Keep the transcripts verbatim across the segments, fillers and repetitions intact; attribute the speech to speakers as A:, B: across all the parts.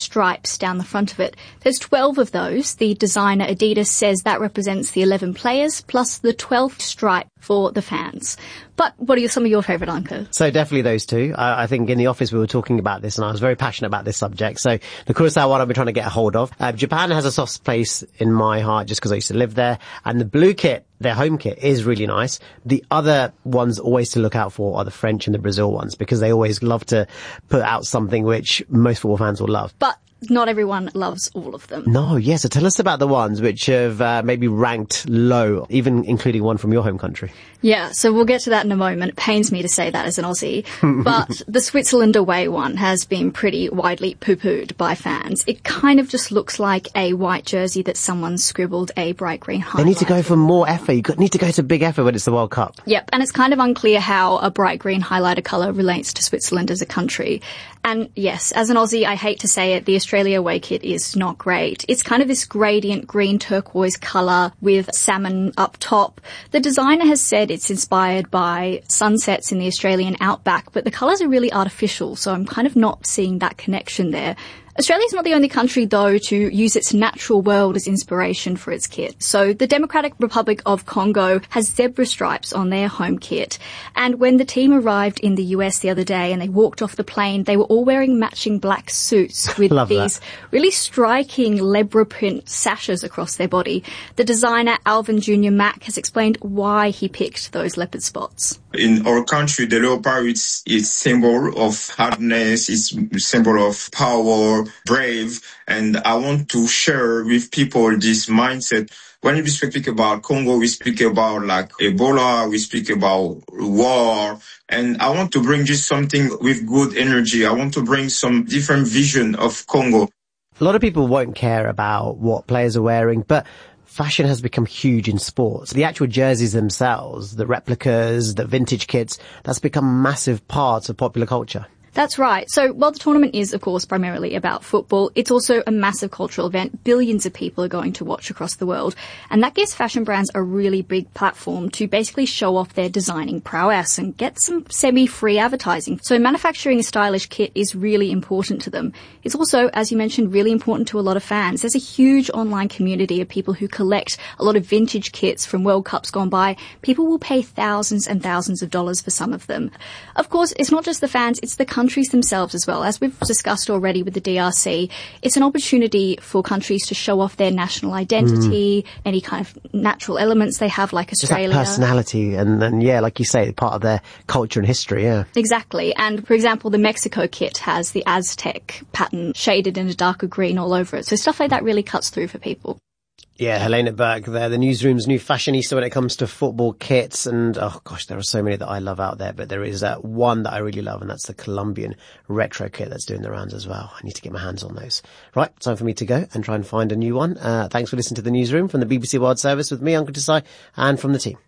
A: stripes down the front of it. There's twelve of those. The designer Adidas says that represents the eleven players plus the twelfth stripe for the fans. But what are some of your favourite, Anka?
B: So definitely those two. I, I think in the office we were talking about this and I was very passionate about this subject. So the Kurosawa one I've been trying to get a hold of. Uh, Japan has a soft place in my heart just because I used to live there. And the blue kit, their home kit, is really nice. The other ones always to look out for are the French and the Brazil ones because they always love to put out something which most football fans will love.
A: But not everyone loves all of them.
B: No, yes. Yeah, so tell us about the ones which have uh, maybe ranked low, even including one from your home country.
A: Yeah, so we'll get to that in a moment. It pains me to say that as an Aussie. But the Switzerland away one has been pretty widely poo-pooed by fans. It kind of just looks like a white jersey that someone scribbled a bright green highlight.
B: They need to go for more effort. You need to go to big effort when it's the World Cup.
A: Yep, and it's kind of unclear how a bright green highlighter colour relates to Switzerland as a country. And yes, as an Aussie, I hate to say it, the Australia away kit is not great. It's kind of this gradient green turquoise colour with salmon up top. The designer has said it's inspired by sunsets in the Australian outback, but the colours are really artificial, so I'm kind of not seeing that connection there. Australia's not the only country, though, to use its natural world as inspiration for its kit. So the Democratic Republic of Congo has zebra stripes on their home kit. And when the team arrived in the U S the other day and they walked off the plane, they were all wearing matching black suits with these
B: that.
A: really striking leopard print sashes across their body. The designer, Alvin Junior Mack, has explained why he picked those leopard spots.
C: In our country, the leopard is a symbol of hardness, it's a symbol of power, brave, and I want to share with people this mindset. When we speak about Congo, we speak about like Ebola, we speak about war, and I want to bring just something with good energy. I want to bring some different vision of Congo.
B: A lot of people won't care about what players are wearing, but fashion has become huge in sports. The actual jerseys themselves, the replicas, the vintage kits, that's become massive parts of popular culture.
A: That's right. So while the tournament is, of course, primarily about football, it's also a massive cultural event. Billions of people are going to watch across the world. And that gives fashion brands a really big platform to basically show off their designing prowess and get some semi-free advertising. So manufacturing a stylish kit is really important to them. It's also, as you mentioned, really important to a lot of fans. There's a huge online community of people who collect a lot of vintage kits from World Cups gone by. People will pay thousands and thousands of dollars for some of them. Of course, it's not just the fans, it's the countries themselves as well. As we've discussed already with the D R C, it's an opportunity for countries to show off their national identity, mm. any kind of natural elements they have, like Australia.
B: Just that personality and, and, yeah, like you say, part of their culture and history, yeah.
A: Exactly. And, for example, the Mexico kit has the Aztec pattern shaded in a darker green all over it. So stuff like that really cuts through for people.
B: Yeah, Helena Burke there, the newsroom's new fashionista when it comes to football kits. And, oh gosh, there are so many that I love out there, but there is uh, one that I really love, and that's the Colombian retro kit that's doing the rounds as well. I need to get my hands on those. Right, time for me to go and try and find a new one. Uh, thanks for listening to the newsroom from the B B C World Service with me, Uncle Desai, and from the team.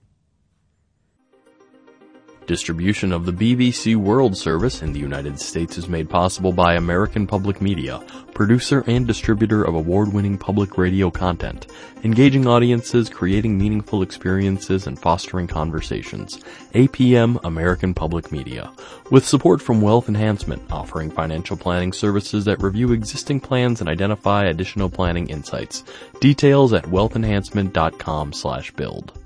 D: Distribution of the B B C World Service in the United States is made possible by American Public Media, producer and distributor of award-winning public radio content, engaging audiences, creating meaningful experiences, and fostering conversations. A P M American Public Media. With support from Wealth Enhancement, offering financial planning services that review existing plans and identify additional planning insights. Details at wealth enhancement dot com slash build.